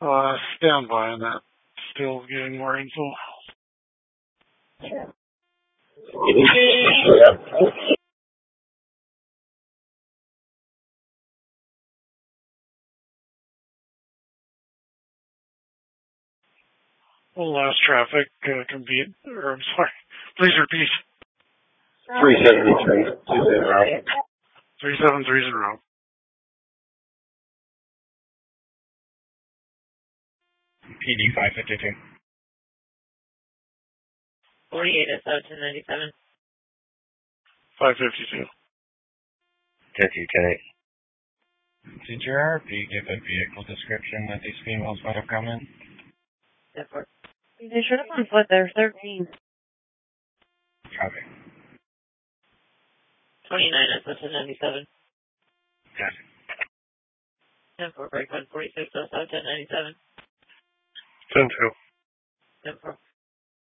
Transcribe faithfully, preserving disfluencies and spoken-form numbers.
Uh, stand by on that. Still getting more info. Well, last traffic, uh, compete, or I'm sorry, please repeat. three seven three two zero. three seven three zero. P D five fifty-two. forty-eight S O ten ninety-seven. five fifty-two. fifty ten. Did your R P give a vehicle description that these females might have come in? ten four. They should have on foot. They're thirteen. Copy. twenty-nine S O ten ninety-seven. Copy. ten four break one forty-six S O ten ninety-seven. ten two. ten four.